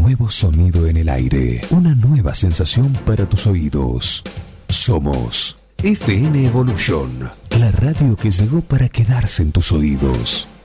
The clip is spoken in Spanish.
nuevo sonido en el aire, una nueva sensación para tus oídos. Somos FN Evolution, la radio que llegó para quedarse en tus oídos.